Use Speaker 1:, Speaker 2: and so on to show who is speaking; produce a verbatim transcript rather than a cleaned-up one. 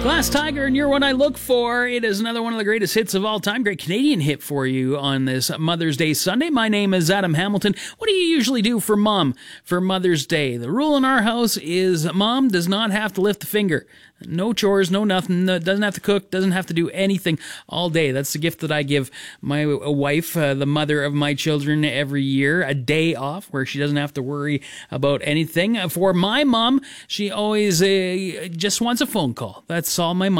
Speaker 1: Glass Tiger, and you're what I look for. It is another one of the greatest hits of all time. Great Canadian hit for you on this Mother's Day Sunday. My name is Adam Hamilton. What do you usually do for Mom for Mother's Day? The rule in our house is Mom does not have to lift a finger. No chores, no nothing. Doesn't have to cook, doesn't have to do anything all day. That's the gift that I give my wife, uh, the mother of my children, every year. A day off where she doesn't have to worry about anything. For my mom, she always uh, just wants a phone call. That's all my mom